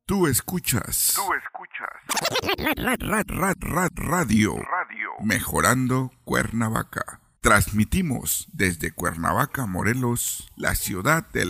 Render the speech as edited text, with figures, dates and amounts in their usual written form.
Tú escuchas. Radio. Mejorando Cuernavaca. Transmitimos desde Cuernavaca, Morelos, la ciudad de la